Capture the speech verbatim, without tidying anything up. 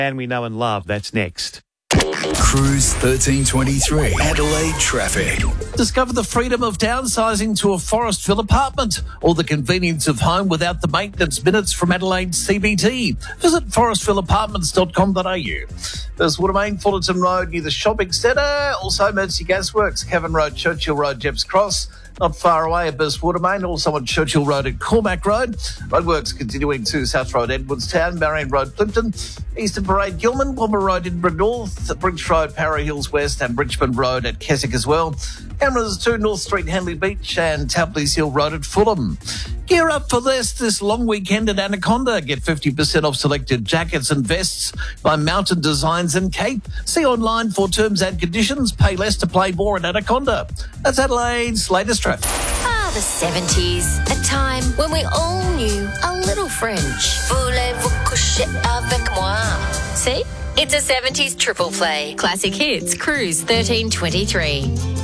And we know and love. That's next. Cruise thirteen twenty-three, Adelaide traffic. Discover the freedom of downsizing to a Forestville apartment or the convenience of home without the maintenance minutes from Adelaide C B T. Visit forestville apartments dot com dot a u. There's Watermain, Fullerton Road near the shopping centre. Also, Emergency Gasworks, Cavan Road, Churchill Road, Jeps Cross. Not far away at Burst Watermain, also on Churchill Road at Cormac Road. Roadworks continuing to South Road, Edwardstown, Marion Road, Plimpton, Eastern Parade, Gilman, Wilbur Road, Edinburgh North, Bridge Road, Para Hills West, and Richmond Road at Keswick as well. Cameras to North Street, Henley Beach, and Tapley's Hill Road at Fulham. Gear up for this this long weekend at Anaconda. Get fifty percent off selected jackets and vests by Mountain Designs and Cape. See online for terms and conditions. Pay less to play more at Anaconda. That's Adelaide's latest traffic. Ah, the seventies. A time when we all knew a little French. Voulez-vous coucher avec moi? See? It's a seventies triple play. Classic hits, Cruise thirteen twenty-three.